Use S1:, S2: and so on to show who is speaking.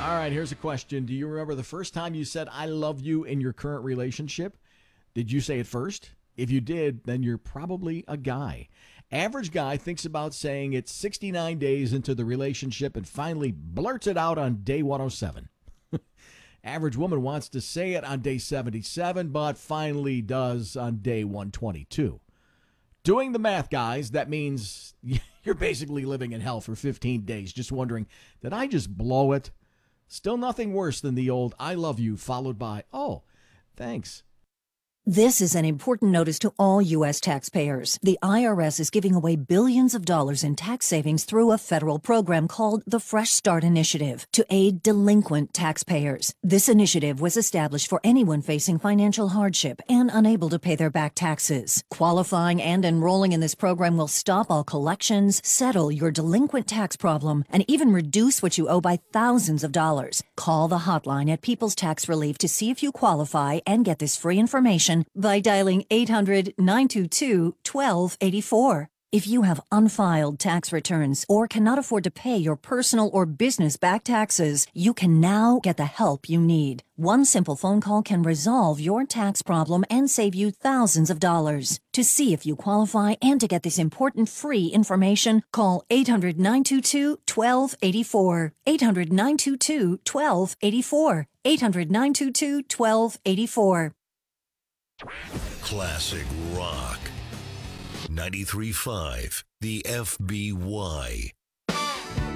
S1: All right, here's a question. Do you remember the first time you said I love you in your current relationship? Did you say it first? If you did, then you're probably a guy. Average guy thinks about saying it 69 days into the relationship and finally blurts it out on day 107. Average woman wants to say it on day 77, but finally does on day 122. Doing the math, guys, that means you're basically living in hell for 15 days, just wondering, did I just blow it? Still nothing worse than the old I love you followed by, oh, thanks.
S2: This is an important notice to all U.S. taxpayers. The IRS is giving away billions of dollars in tax savings through a federal program called the Fresh Start Initiative to aid delinquent taxpayers. This initiative was established for anyone facing financial hardship and unable to pay their back taxes. Qualifying and enrolling in this program will stop all collections, settle your delinquent tax problem, and even reduce what you owe by thousands of dollars. Call the hotline at People's Tax Relief to see if you qualify and get this free information by dialing 800-922-1284. If you have unfiled tax returns or cannot afford to pay your personal or business back taxes, you can now get the help you need. One simple phone call can resolve your tax problem and save you thousands of dollars. To see if you qualify and to get this important free information, call 800-922-1284. 800-922-1284. 800-922-1284.
S3: Classic Rock. 93.5, the FBY.